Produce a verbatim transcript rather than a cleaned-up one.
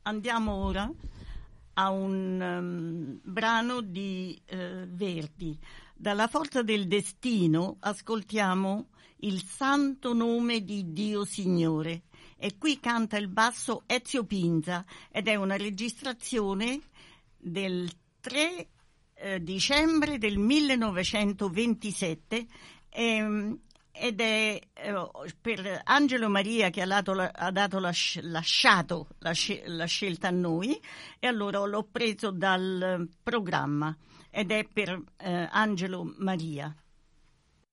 andiamo ora a un um, brano di uh, Verdi. Dalla forza del destino ascoltiamo Il santo nome di Dio Signore, e qui canta il basso Ezio Pinza, ed è una registrazione del tre eh, dicembre del millenovecentoventisette, ehm, ed è eh, per Angelo Maria, che ha dato, la, ha dato la, lasciato la, la scelta a noi, e allora l'ho preso dal programma, ed è per eh, Angelo Maria.